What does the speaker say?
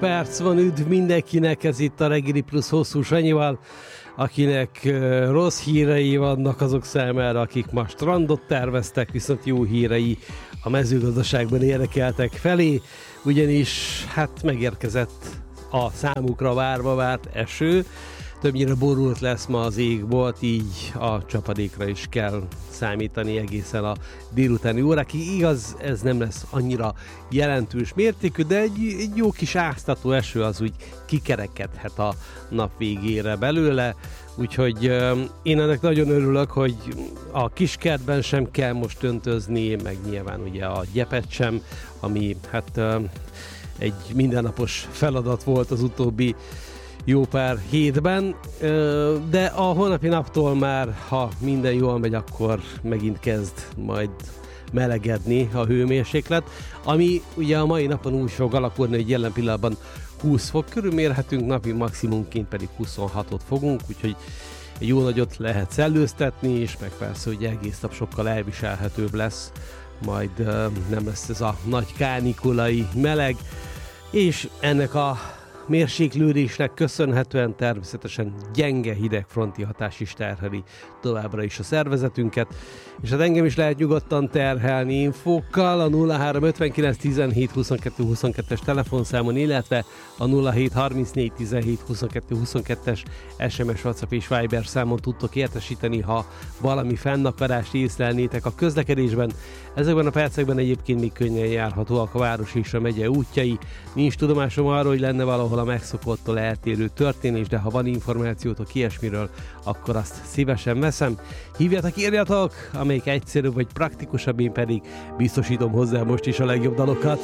perc van, üdv mindenkinek, ez itt a Reggeli Plusz Hosszú Sanyival, akinek rossz hírei vannak azok számára, akik ma strandot terveztek, viszont jó hírei a mezőgazdaságban érdekeltek felé, ugyanis hát megérkezett a számukra várva várt eső, többnyire borult lesz ma az égbolt, így a csapadékra is kell számítani egészen a délutáni órákig. Igaz, ez nem lesz annyira jelentős mértékű, de egy jó kis áztató eső az úgy kikerekedhet a nap végére belőle. Úgyhogy én ennek nagyon örülök, hogy a kiskertben sem kell most öntözni, meg nyilván ugye a gyepet sem, ami hát egy mindennapos feladat volt az utóbbi jó pár hétben, de a holnapi naptól már, ha minden jól megy, akkor megint kezd majd melegedni a hőmérséklet, ami ugye a mai napon úgy fog alakulni, hogy jelen pillanatban 20 fok körül mérhetünk, napi maximumként pedig 26-ot fogunk, úgyhogy jó nagyot lehet szellőztetni, és meg persze ugye egész nap sokkal elviselhetőbb lesz, majd nem lesz ez a nagy kánikulai meleg, és ennek a mérséklődésnek köszönhetően természetesen gyenge hidegfronti hatás is terheli továbbra is a szervezetünket, és hát engem is lehet nyugodtan terhelni infókkal a 0359 17 22 22-es telefonszámon, illetve a 07 34 17 22 22-es SMS, WhatsApp és Viber számon tudtok értesíteni, ha valami fennakadást észlelnétek a közlekedésben. Ezekben a percekben egyébként még könnyen járhatóak a város és a megye útjai. Nincs tudomásom arról, hogy lenne valahol a megszokottól eltérő történés, de ha van információtok ilyesmiről, akkor azt szívesen veszem. Hívjatok, írjatok, amelyik egyszerűbb vagy praktikusabb, én pedig biztosítom hozzá most is a legjobb dalokat.